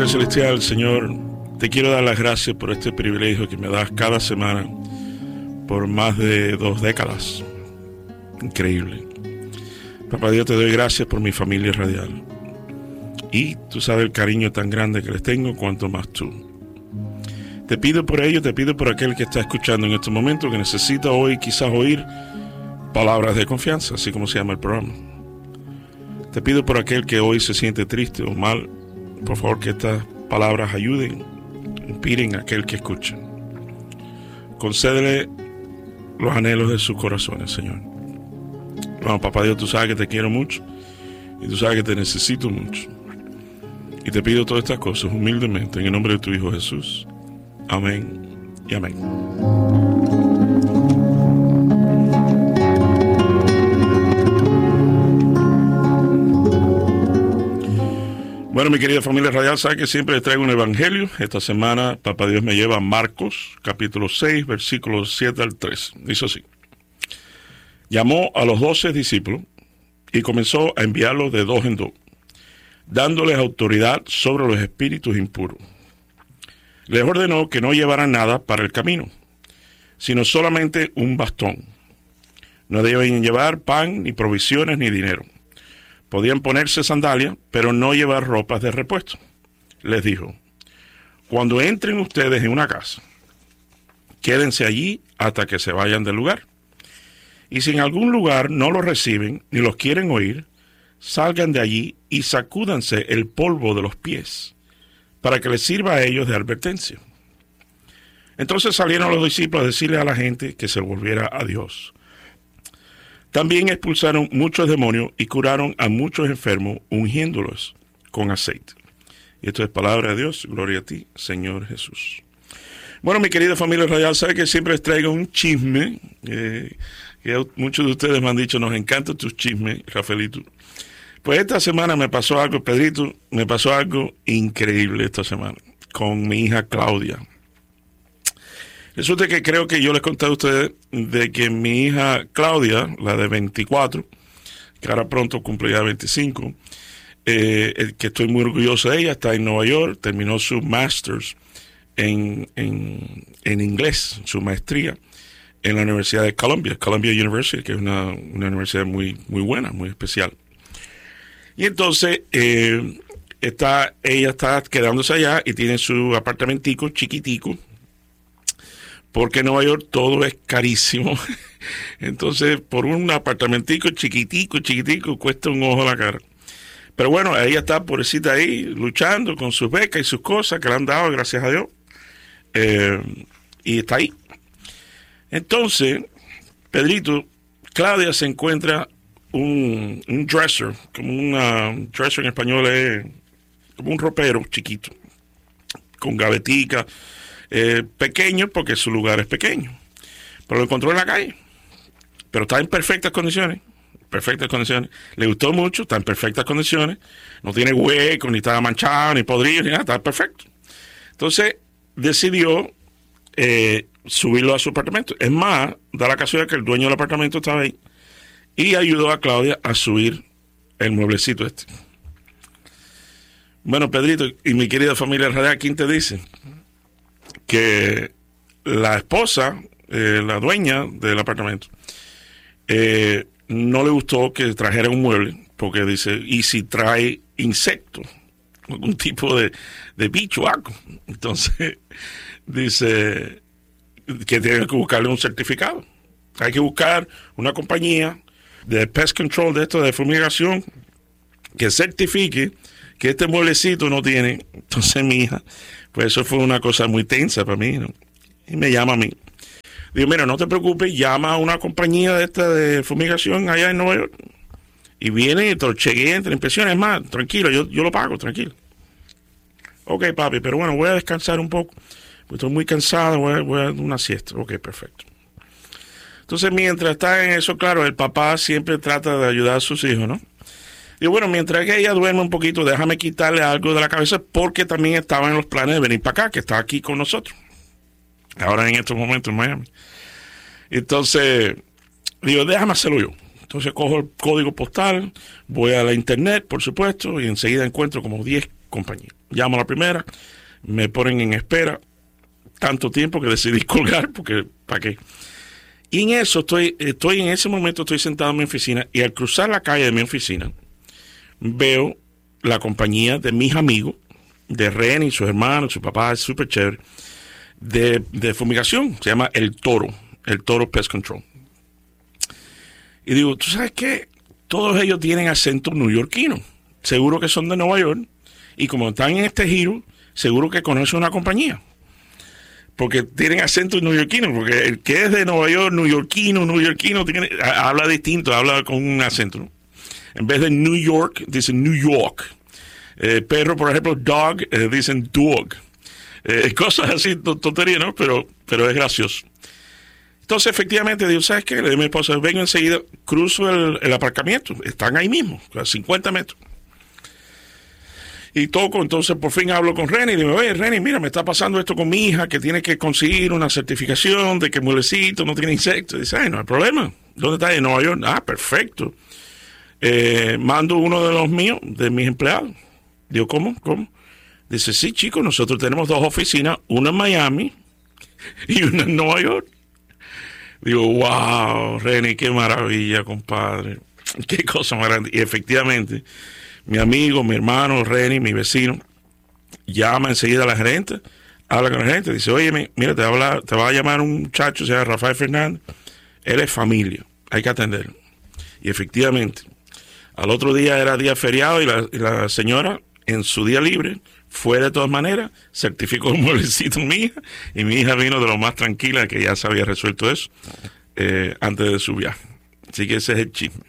Padre Celestial, Señor, te quiero dar las gracias por este privilegio que me das cada semana por más de 2 décadas. Increíble. Papá Dios, te doy gracias por mi familia radial. Y tú sabes el cariño tan grande que les tengo, cuanto más tú. Te pido por ello, te pido por aquel que está escuchando en este momento, que necesita hoy quizás oír palabras de confianza, así como se llama el programa. Te pido por aquel que hoy se siente triste o mal, por favor que estas palabras ayuden, inspiren a aquel que escucha. Concédele los anhelos de sus corazones, Señor. Bueno, papá Dios, tú sabes que te quiero mucho y tú sabes que te necesito mucho. Y te pido todas estas cosas humildemente en el nombre de tu Hijo Jesús. Amén y amén. Bueno, mi querida familia radial, sabe que siempre les traigo un evangelio. Esta semana, papá Dios me lleva a Marcos, capítulo 6, versículos 7 al 13. Dice así: llamó a los 12 discípulos y comenzó a enviarlos de 2 en 2, dándoles autoridad sobre los espíritus impuros. Les ordenó que no llevaran nada para el camino, sino solamente un bastón. No deben llevar pan, ni provisiones, ni dinero. Podían ponerse sandalias, pero no llevar ropas de repuesto. Les dijo: cuando entren ustedes en una casa, quédense allí hasta que se vayan del lugar. Y si en algún lugar no los reciben, ni los quieren oír, salgan de allí y sacúdanse el polvo de los pies, para que les sirva a ellos de advertencia. Entonces salieron los discípulos a decirle a la gente que se volviera a Dios. También expulsaron muchos demonios y curaron a muchos enfermos, ungiéndolos con aceite. Y esto es palabra de Dios. Gloria a ti, Señor Jesús. Bueno, mi querida familia radial, sabe que siempre les traigo un chisme. Que muchos de ustedes me han dicho, nos encantan tus chismes, Rafaelito. Pues esta semana me pasó algo, Pedrito, me pasó algo increíble esta semana con mi hija Claudia. Resulta que creo que yo les conté a ustedes de que mi hija Claudia, la de 24, que ahora pronto cumple ya 25, que estoy muy orgulloso de ella, está en Nueva York, terminó su master's en inglés, su maestría en la Universidad de Columbia University, que es una universidad muy, muy buena, muy especial. Y entonces ella está quedándose allá y tiene su apartamentico chiquitico, porque en Nueva York todo es carísimo. Entonces, por un apartamentico chiquitico, cuesta un ojo a la cara. Pero bueno, ella está pobrecita ahí, luchando con sus becas y sus cosas que le han dado, gracias a Dios. Y está ahí. Entonces, Pedrito, Claudia se encuentra un dresser, un dresser en español es como un ropero chiquito, con gavetica, pequeño porque su lugar es pequeño, pero lo encontró en la calle, pero está en perfectas condiciones, le gustó mucho, está en perfectas condiciones, no tiene hueco, ni está manchado, ni podrido, ni nada, está perfecto. Entonces decidió subirlo a su apartamento. Es más, da la casualidad que el dueño del apartamento estaba ahí y ayudó a Claudia a subir el mueblecito este. Bueno, Pedrito y mi querida familia radial, ¿quién te dice que la esposa, la dueña del apartamento, no le gustó que trajera un mueble? Porque dice, ¿y si trae insectos? Algún tipo de bicho o algo. Entonces, dice que tiene que buscarle un certificado. Hay que buscar una compañía de pest control, de esto de fumigación, que certifique que este mueblecito no tiene. Entonces mi hija, pues eso fue una cosa muy tensa para mí, ¿no? Y me llama a mí. Digo, mira, no te preocupes, llama a una compañía de esta de fumigación allá en Nueva York. Y viene y te lo chequean, te lo impresionan. Es más, tranquilo, yo lo pago, tranquilo. Ok, papi, pero bueno, voy a descansar un poco. Pues estoy muy cansado, voy a dar una siesta. Ok, perfecto. Entonces, mientras está en eso, claro, el papá siempre trata de ayudar a sus hijos, ¿no? Digo, bueno, mientras que ella duerme un poquito, déjame quitarle algo de la cabeza, porque también estaba en los planes de venir para acá, que está aquí con nosotros. Ahora en estos momentos en Miami. Entonces, digo, déjame hacerlo yo. Entonces cojo el código postal, voy a la internet, por supuesto, y enseguida encuentro como 10 compañía. Llamo a la primera, me ponen en espera tanto tiempo que decidí colgar, porque ¿para qué? Y en eso estoy en ese momento estoy sentado en mi oficina y al cruzar la calle de mi oficina veo la compañía de mis amigos, de Ren y sus hermanos, su papá es súper chévere, de fumigación, se llama El Toro Pest Control. Y digo, ¿tú sabes qué? Todos ellos tienen acento neoyorquino, seguro que son de Nueva York, y como están en este giro, seguro que conocen una compañía. Porque tienen acento neoyorquino, porque el que es de Nueva York, neoyorquino, habla distinto, habla con un acento, ¿no? En vez de New York, dicen New York. Perro, por ejemplo, dog, dicen dog. Cosas así, tonterías, ¿no? Pero es gracioso. Entonces, efectivamente, digo, ¿sabes qué? Le digo a mi esposa, vengo enseguida, cruzo el aparcamiento, están ahí mismo, a 50 metros. Y toco, entonces por fin hablo con Reni y digo, oye, Reni, mira, me está pasando esto con mi hija, que tiene que conseguir una certificación de que muelecito no tiene insectos. Dice, ay, no hay problema. ¿Dónde está? En Nueva York. Ah, perfecto. Mando uno de los míos, de mis empleados. Digo, ¿cómo? Dice, sí, chicos, nosotros tenemos 2 oficinas, una en Miami y una en Nueva York. Digo, wow, Reni, qué maravilla, compadre. Qué cosa más grande. Y efectivamente, mi amigo, mi hermano, Reni, mi vecino, llama enseguida a la gerente, habla con la gerente, dice, oye, mira, te va a llamar un muchacho, se llama Rafael Fernández, él es familia, hay que atenderlo. Y efectivamente, al otro día era día feriado y la señora, en su día libre, fue de todas maneras, certificó un mueblecito en mi hija, y mi hija vino de lo más tranquila, que ya se había resuelto eso, antes de su viaje. Así que ese es el chisme.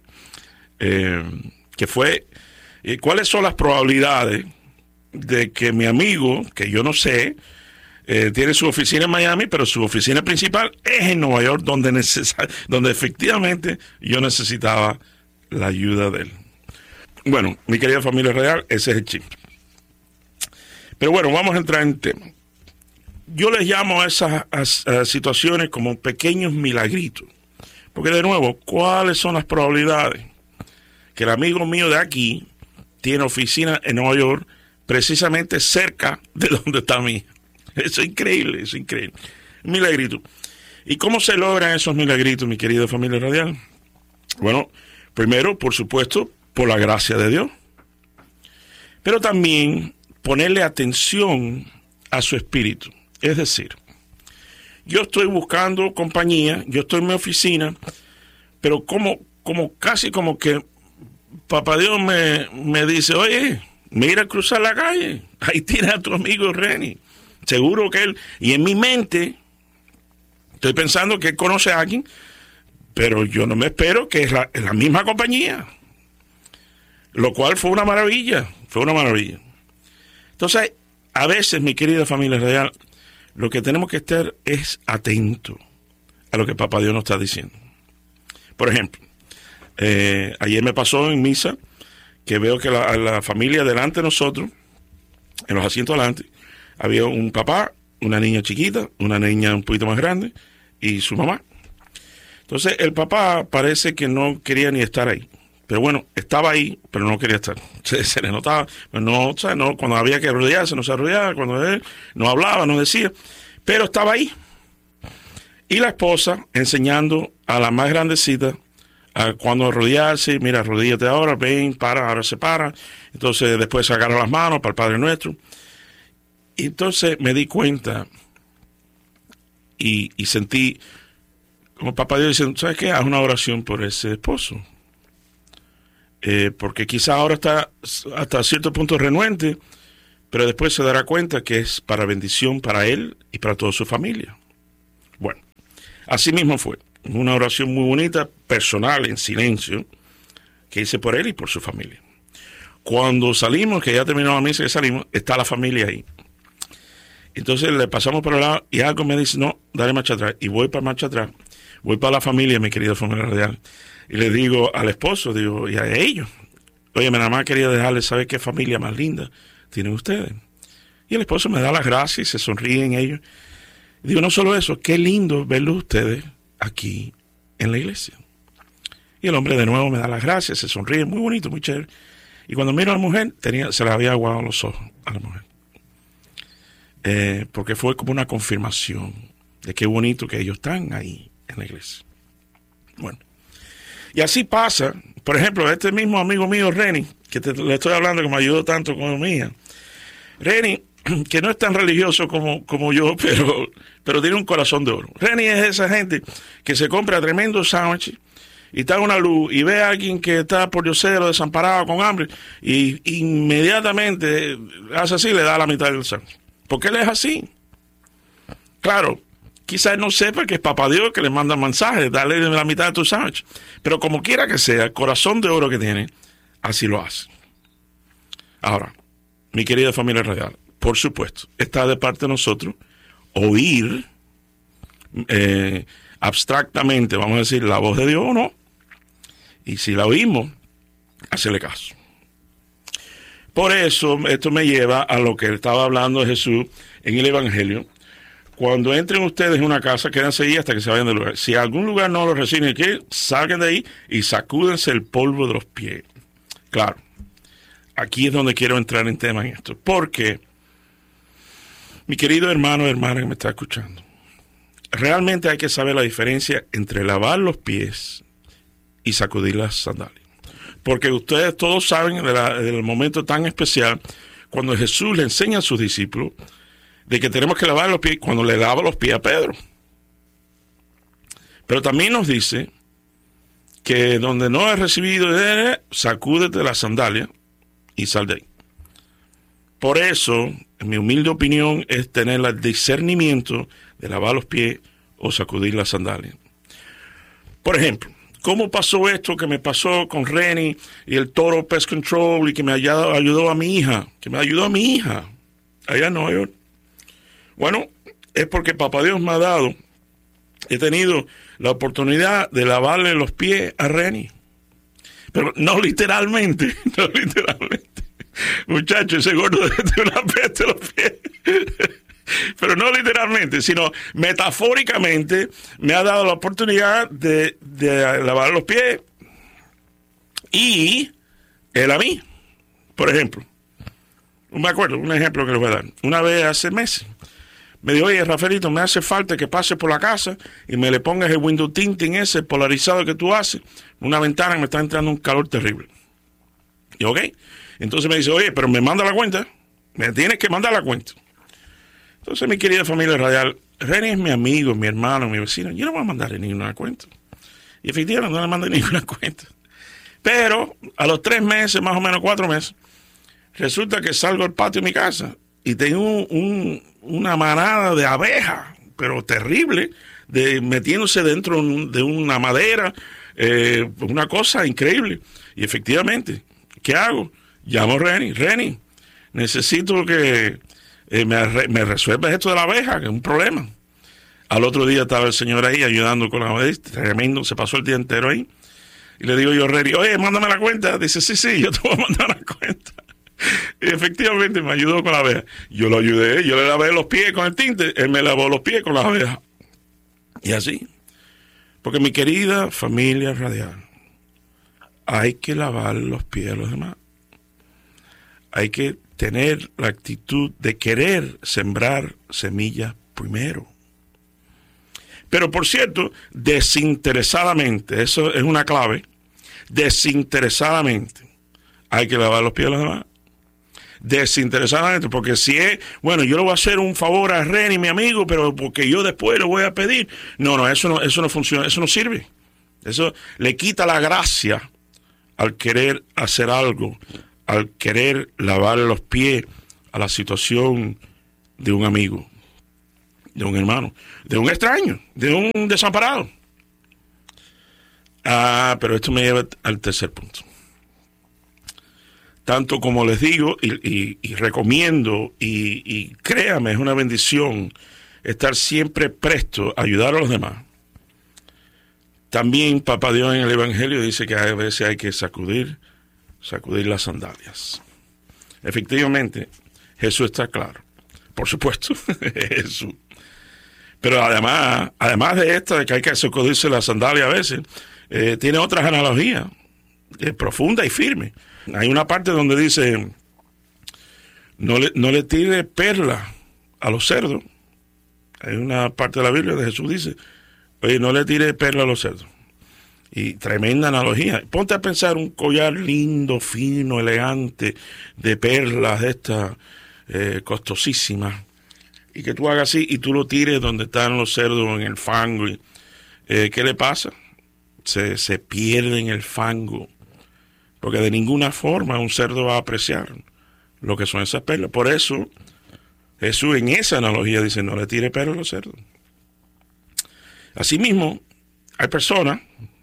Que fue... ¿Cuáles son las probabilidades de que mi amigo, que yo no sé, tiene su oficina en Miami, pero su oficina principal es en Nueva York, donde efectivamente yo necesitaba la ayuda de él? Bueno, mi querida familia real, ese es el chip. Pero bueno, vamos a entrar en tema. Yo les llamo a esas situaciones como pequeños milagritos. Porque de nuevo, ¿cuáles son las probabilidades que el amigo mío de aquí tiene oficina en Nueva York, precisamente cerca de donde está mi hija? Eso es increíble, eso es increíble. Milagrito. ¿Y cómo se logran esos milagritos, mi querida familia radial? Bueno, primero, por supuesto, por la gracia de Dios. Pero también ponerle atención a su espíritu. Es decir, yo estoy buscando compañía, yo estoy en mi oficina, pero casi como que Papá Dios me dice, oye, mira a cruzar la calle, ahí tienes a tu amigo Reni, seguro que él, y en mi mente estoy pensando que él conoce a alguien, pero yo no me espero que es la misma compañía, lo cual fue una maravilla. Entonces, a veces, mi querida familia real, lo que tenemos que estar es atentos a lo que Papá Dios nos está diciendo. Por ejemplo, ayer me pasó en misa que veo que la familia delante de nosotros, en los asientos delante, había un papá, una niña chiquita, una niña un poquito más grande y su mamá. Entonces el papá parece que no quería ni estar ahí. Pero bueno, estaba ahí, pero no quería estar. Se le notaba, no, o sea, no, cuando había que arrodillarse, no se arrodillaba, cuando él no hablaba, no decía, pero estaba ahí. Y la esposa enseñando a la más grandecita a cuando arrodillarse, mira, arrodíllate ahora, ven, para, ahora se para. Entonces después se agarra las manos para el Padre Nuestro. Y entonces me di cuenta y sentí, como Papá Dios diciendo, ¿sabes qué? Haz una oración por ese esposo. Porque quizá ahora está hasta cierto punto renuente, pero después se dará cuenta que es para bendición para él y para toda su familia. Bueno, así mismo fue. Una oración muy bonita, personal, en silencio, que hice por él y por su familia. Cuando salimos, que ya terminó la misa, que salimos, está la familia ahí. Entonces le pasamos por el lado y algo me dice, no, dale marcha atrás. Y voy para marcha atrás. Voy para la familia, mi querida familia radial. Y le digo al esposo, digo, y a ellos, oye, mi mamá quería dejarles saber qué familia más linda tienen ustedes. Y el esposo me da las gracias y se sonríen ellos. Y digo, no solo eso, qué lindo verlos ustedes aquí en la iglesia. Y el hombre de nuevo me da las gracias, se sonríe, muy bonito, muy chévere. Y cuando miro a la mujer, se le había aguado los ojos a la mujer. Porque fue como una confirmación de qué bonito que ellos están ahí en la iglesia. Bueno, y así pasa. Por ejemplo, este mismo amigo mío, Reni, que le estoy hablando, que me ayudó tanto con mi hija. Reni, que no es tan religioso como yo, pero tiene un corazón de oro. Reni es esa gente que se compra tremendo sándwich y está en una luz y ve a alguien que está por diosero, desamparado, con hambre, y inmediatamente hace así, le da la mitad del sándwich. Porque él es así. Claro, quizás no sepa que es Papá Dios que le manda mensajes, dale la mitad de tu sándwich. Pero como quiera que sea, el corazón de oro que tiene, así lo hace. Ahora, mi querida familia radial, por supuesto, está de parte de nosotros oír abstractamente, vamos a decir, la voz de Dios o no. Y si la oímos, hacerle caso. Por eso, esto me lleva a lo que estaba hablando Jesús en el Evangelio. Cuando entren ustedes en una casa, quédense ahí hasta que se vayan del lugar. Si algún lugar no los recibe, salgan de ahí y sacúdense el polvo de los pies. Claro, aquí es donde quiero entrar en tema en esto. Porque, mi querido hermano o hermana que me está escuchando, realmente hay que saber la diferencia entre lavar los pies y sacudir las sandalias. Porque ustedes todos saben del momento tan especial cuando Jesús le enseña a sus discípulos de que tenemos que lavar los pies, cuando le lava los pies a Pedro. Pero también nos dice que donde no has recibido, sacúdete la sandalia y sal de ahí. Por eso, en mi humilde opinión, es tener el discernimiento de lavar los pies o sacudir la sandalia. Por ejemplo, ¿cómo pasó esto que me pasó con Reni y el Toro Pest Control y que me ayudó a mi hija? Que me ayudó a mi hija allá en Nueva York. Bueno, es porque Papá Dios me ha dado, he tenido la oportunidad de lavarle los pies a Reni. Pero no literalmente, no literalmente. Muchacho, ese gordo de una peste los pies. Pero no literalmente, sino metafóricamente me ha dado la oportunidad de lavar los pies y él a mí. Por ejemplo, me acuerdo, un ejemplo que les voy a dar. Una vez hace meses, me dijo, oye, Rafaelito, me hace falta que pase por la casa y me le pongas el window tinting ese polarizado que tú haces, una ventana que me está entrando un calor terrible. Y ok, entonces me dice, oye, pero me manda la cuenta, me tienes que mandar la cuenta. Entonces, mi querida familia radial, Reni es mi amigo, mi hermano, mi vecino. Yo no voy a mandarle ninguna cuenta. Y efectivamente no le mandé ninguna cuenta. Pero a los 3 meses, más o menos 4 meses, resulta que salgo al patio de mi casa y tengo una manada de abejas, pero terrible, metiéndose dentro de una madera, una cosa increíble. Y efectivamente, ¿qué hago? Llamo a Reni. Reni, necesito que me resuelves esto de la abeja, que es un problema. Al otro día estaba el señor ahí ayudando con la abeja, tremendo, se pasó el día entero ahí. Y le digo yo a Reni, oye, mándame la cuenta. Dice, sí, yo te voy a mandar la cuenta. Y efectivamente me ayudó con la abeja. Yo lo ayudé, yo le lavé los pies con el tinte, él me lavó los pies con la abeja. Y así. Porque mi querida familia radial, hay que lavar los pies a los demás. Hay que tener la actitud de querer sembrar semillas primero. Pero por cierto, desinteresadamente, eso es una clave, desinteresadamente hay que lavar los pies a los demás. Desinteresadamente, porque si es, bueno, yo le voy a hacer un favor a Reni, mi amigo, pero porque yo después le voy a pedir. No, eso no funciona, eso no sirve. Eso le quita la gracia al querer hacer algo, al querer lavar los pies a la situación de un amigo, de un hermano, de un extraño, de un desamparado. Pero esto me lleva al tercer punto. Tanto como les digo y recomiendo y créame, es una bendición estar siempre presto a ayudar a los demás. También Papá Dios en el Evangelio dice que a veces hay que sacudir las sandalias. Efectivamente, Jesús está claro. Por supuesto, Jesús. Pero además de esta, de que hay que sacudirse las sandalias a veces, tiene otras analogías profundas y firmes. Hay una parte donde dice, no le tire perla a los cerdos. Hay una parte de la Biblia donde Jesús dice, oye, no le tire perla a los cerdos. Y tremenda analogía. Ponte a pensar un collar lindo, fino, elegante, de perlas estas costosísimas, y que tú hagas así y tú lo tires donde están los cerdos, en el fango. ¿Qué le pasa? Se pierde en el fango, porque de ninguna forma un cerdo va a apreciar lo que son esas perlas. Por eso Jesús en esa analogía dice, no le tire perlas a los cerdos. Asimismo, hay personas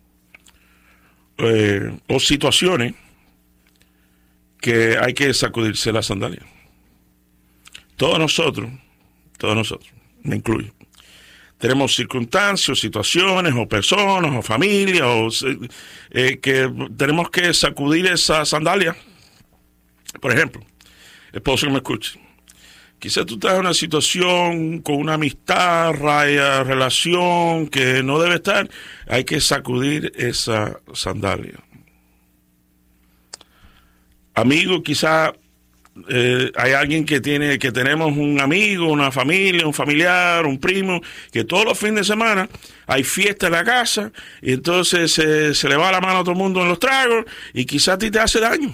o situaciones que hay que sacudirse la sandalia. Todos nosotros, me incluyo, tenemos circunstancias, situaciones, o personas, o familias, que tenemos que sacudir esa sandalia. Por ejemplo, esposo que me escuche, quizás tú estás en una situación con una amistad, raya, relación que no debe estar, hay que sacudir esa sandalia. Amigo, quizás hay alguien que tenemos un amigo, una familia, un familiar, un primo, que todos los fines de semana hay fiesta en la casa y entonces se le va la mano a todo el mundo en los tragos y quizás a ti te hace daño.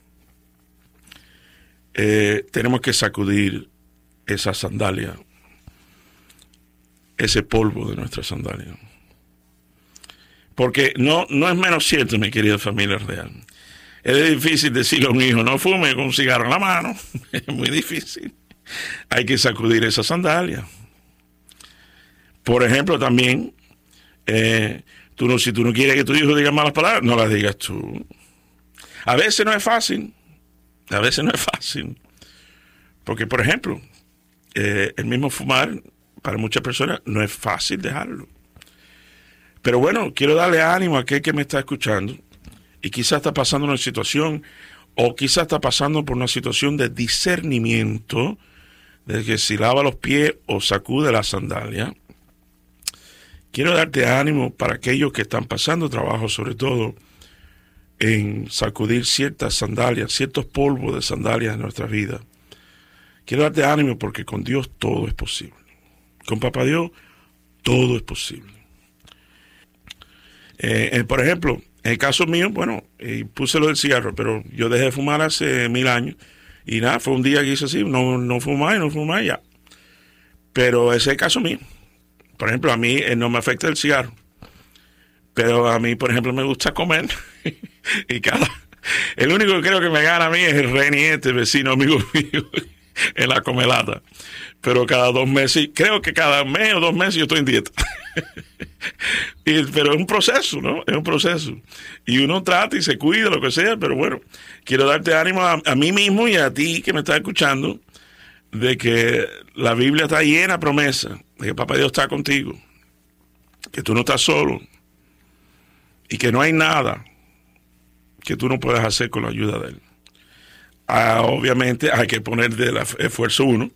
Tenemos que sacudir esa sandalia, ese polvo de nuestra sandalia. Porque no es menos cierto, mi querida familia real. Es difícil decirle a un hijo, no fume con un cigarro en la mano. Es muy difícil. Hay que sacudir esa sandalia. Por ejemplo, también, si tú no quieres que tu hijo diga malas palabras, no las digas tú. A veces no es fácil. Porque, por ejemplo, el mismo fumar, para muchas personas, no es fácil dejarlo. Pero bueno, quiero darle ánimo a aquel que me está escuchando y quizás está pasando una situación, o quizás está pasando por una situación de discernimiento, de que si lava los pies o sacude la sandalia. Quiero darte ánimo para aquellos que están pasando trabajo, sobre todo en sacudir ciertas sandalias, ciertos polvos de sandalias en nuestra vida. Quiero darte ánimo porque con Dios todo es posible. Con Papá Dios todo es posible. Por ejemplo, en el caso mío, bueno, puse lo del cigarro, pero yo dejé de fumar hace 1000 años. Y nada, fue un día que hice así, no fumar ya. Pero ese es el caso mío. Por ejemplo, a mí no me afecta el cigarro. Pero a mí, por ejemplo, me gusta comer. Y el único que creo que me gana a mí es el Reni, vecino amigo mío, en la comelata. Pero cada 2 meses, creo que cada mes o 2 meses yo estoy en dieta. Pero es un proceso, ¿no? Es un proceso. Y uno trata y se cuida, lo que sea, pero bueno, quiero darte ánimo a mí mismo y a ti que me estás escuchando, de que la Biblia está llena de promesas, de que Papá Dios está contigo, que tú no estás solo, y que no hay nada que tú no puedas hacer con la ayuda de Él. Obviamente hay que poner del esfuerzo uno,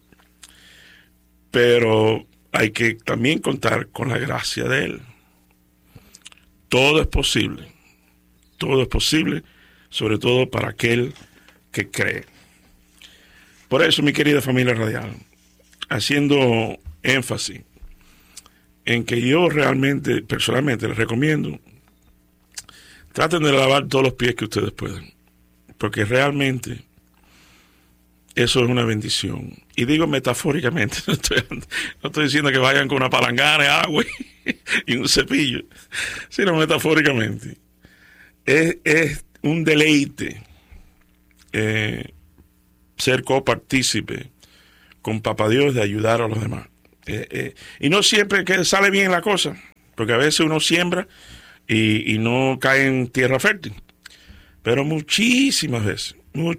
pero hay que también contar con la gracia de Él. Todo es posible, sobre todo para aquel que cree. Por eso, mi querida familia radial, haciendo énfasis en que yo realmente, personalmente, les recomiendo, traten de lavar todos los pies que ustedes puedan, porque realmente eso es una bendición. Y digo metafóricamente, no estoy diciendo que vayan con una palangana de agua y un cepillo, sino metafóricamente. Es un deleite ser copartícipe con Papá Dios de ayudar a los demás. Y no siempre que sale bien la cosa, porque a veces uno siembra y no cae en tierra fértil. Pero muchísimas veces,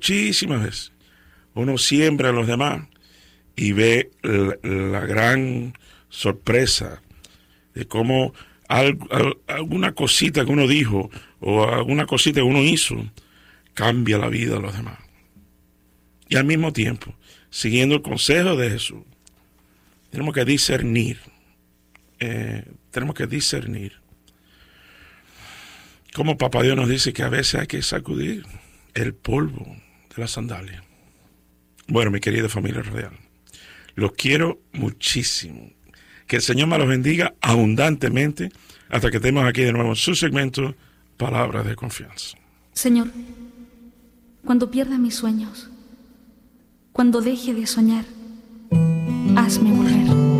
uno siembra a los demás y ve la gran sorpresa de cómo alguna cosita que uno dijo o alguna cosita que uno hizo cambia la vida de los demás. Y al mismo tiempo, siguiendo el consejo de Jesús, tenemos que discernir. Como Papá Dios nos dice que a veces hay que sacudir el polvo de la sandalia. Bueno, mi querida familia radial, los quiero muchísimo. Que el Señor me los bendiga abundantemente hasta que estemos aquí de nuevo en su segmento Palabras de Confianza. Señor, cuando pierda mis sueños, cuando deje de soñar, hazme volver.